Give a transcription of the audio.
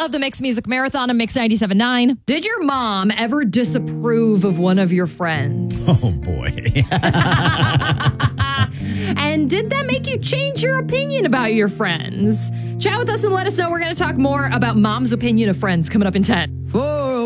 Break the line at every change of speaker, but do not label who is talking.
of the Mixed Music Marathon on Mix 97.9. Did your mom ever disapprove of one of your friends?
Oh, boy.
And did that make you change your opinion about your friends? Chat with us and let us know. We're going to talk more about mom's opinion of friends coming up in 10.